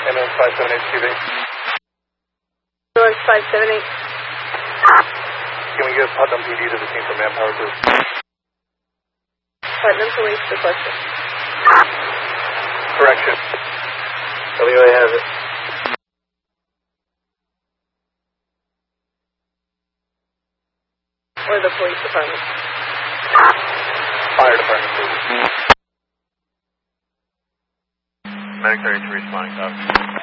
Ambulance 578 QV. Ambulance 578. Can we get Putnam PD to the scene for manpower, please? Putnam Police to question. Correction. WA has it. Or the police department. Fire department, please. Medic 33 responding, copy.